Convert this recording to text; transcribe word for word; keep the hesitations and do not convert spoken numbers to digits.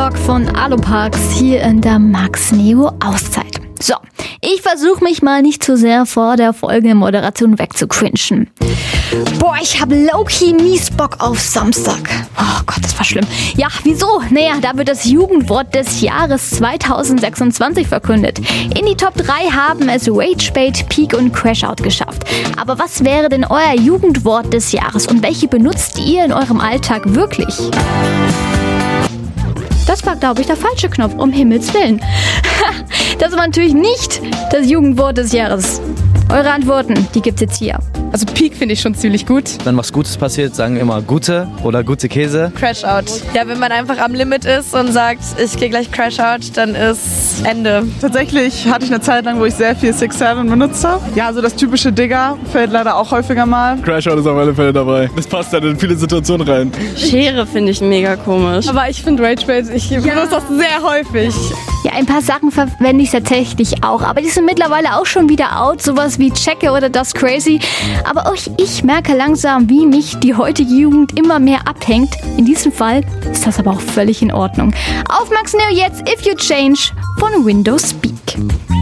Vlog von Aluparks hier in der Max Neo Auszeit. So, ich versuche mich mal nicht zu sehr vor der folgenden Moderation wegzucringen. Boah, ich habe low-key mies Bock auf Samstag. Oh Gott, das war schlimm. Ja, wieso? Naja, da wird das Jugendwort des Jahres zweitausendsechsundzwanzig verkündet. In die Top drei haben es Ragebait, Peak und Crashout geschafft. Aber was wäre denn euer Jugendwort des Jahres und welche benutzt ihr in eurem Alltag wirklich? Das war, glaube ich, der falsche Knopf, um Himmels Willen. Das war natürlich nicht das Jugendwort des Jahres. Eure Antworten, die gibt's jetzt hier. Also Peak finde ich schon ziemlich gut. Wenn was Gutes passiert, sagen immer Gute oder gute Käse. Crashout. Ja, wenn man einfach am Limit ist und sagt, ich gehe gleich Crashout, dann ist Ende. Tatsächlich hatte ich eine Zeit lang, wo ich sehr viel six seven benutzt habe. Ja, so das typische Digger fällt leider auch häufiger mal. Crashout ist auf alle Fälle dabei. Das passt dann in viele Situationen rein. Schere finde ich mega komisch. Aber ich finde Ragebait, ich ja. benutze das sehr häufig. Ja, ein paar Sachen verwende ich tatsächlich auch, aber die sind mittlerweile auch schon wieder out, sowas wie Checke oder Das Crazy. Aber auch ich merke langsam, wie mich die heutige Jugend immer mehr abhängt. In diesem Fall ist das aber auch völlig in Ordnung. Auf Max Neo jetzt If You Change von Windows Speak.